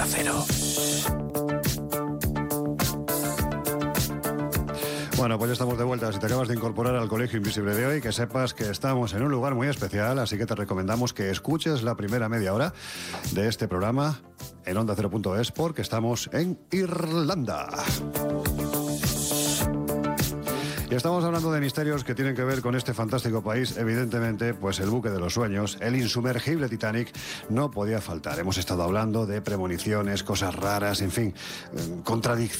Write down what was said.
Onda Cero. Bueno, pues ya estamos de vuelta. Si te acabas de incorporar al Colegio Invisible de hoy, que sepas que estamos en un lugar muy especial, así que te recomendamos que escuches la primera media hora de este programa en OndaCero.es, porque estamos en Irlanda. Y estamos hablando de misterios que tienen que ver con este fantástico país. Evidentemente, pues el buque de los sueños, el insumergible Titanic, no podía faltar. Hemos estado hablando de premoniciones, cosas raras, en fin, contradicciones